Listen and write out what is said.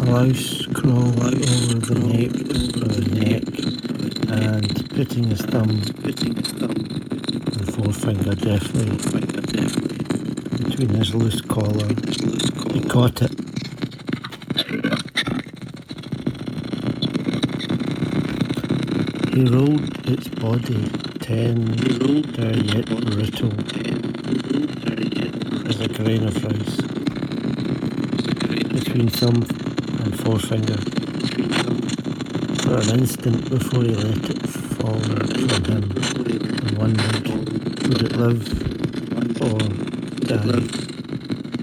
blouse crawl out over the neck, and putting his thumb and forefinger deftly between his loose collar. He caught it. He rolled its body, tender yet brittle as a grain of rice, between thumb and forefinger, for an instant before he let it fall from him and wondered, would it live or die?